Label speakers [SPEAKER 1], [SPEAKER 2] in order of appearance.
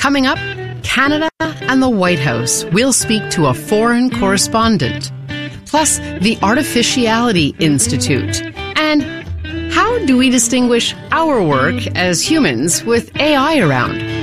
[SPEAKER 1] Coming up, Canada and the White House. We'll speak to a foreign correspondent. Plus, the Artificiality Institute. And how do we distinguish our work as humans with AI around?